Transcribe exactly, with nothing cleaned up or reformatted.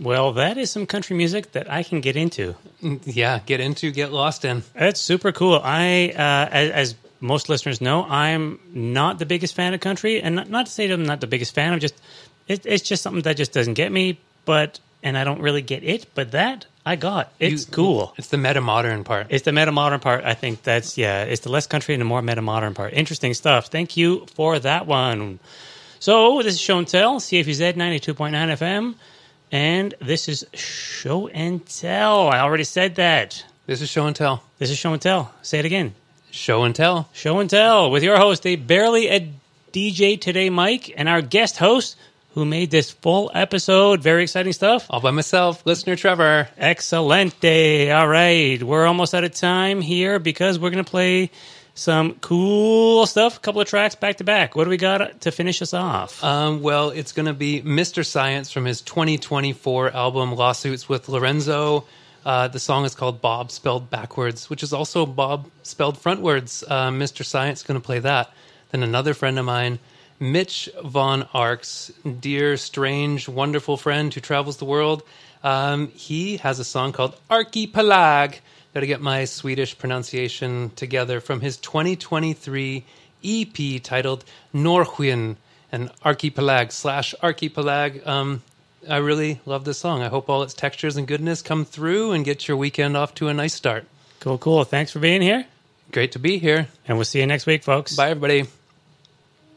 Well, that is some country music that I can get into. Yeah, get into, get lost in. That's super cool. I, uh, as, as most listeners know, I'm not the biggest fan of country, and not, not to say that I'm not the biggest fan. I'm just, it, it's just something that just doesn't get me. But and I don't really get it. But that I got. It's You- cool. It's the meta-modern part. It's the meta-modern part. I think that's, yeah, it's the less country and the more meta-modern part. Interesting stuff. Thank you for that one. So, this is Show and Tell, C F U Z ninety-two point nine F M, and this is Show and Tell. I already said that. This is Show and Tell. This is Show and Tell. Say it again. Show and Tell. Show and Tell with your host, a barely a D J today, Mike, and our guest host who made this full episode. Very exciting stuff. All by myself, listener Trevor. Excelente. All right. We're almost out of time here because we're going to play some cool stuff. A couple of tracks back to back. What do we got to finish us off? Um, well, it's going to be Mister Science from his twenty twenty-four album Lawsuits with Lorenzo. Uh, the song is called Bob Spelled Backwards, which is also Bob Spelled Frontwards. Uh, Mister Science is going to play that. Then another friend of mine, Mitch Von Arx, dear, strange, wonderful friend who travels the world. Um, he has a song called Archipelag. Got to get my Swedish pronunciation together, from his twenty twenty-three E P titled Norrsken, and Archipelag slash Archipelag. Um, I really love this song. I hope all its textures and goodness come through and get your weekend off to a nice start. Cool, cool. Thanks for being here. Great to be here. And we'll see you next week, folks. Bye, everybody.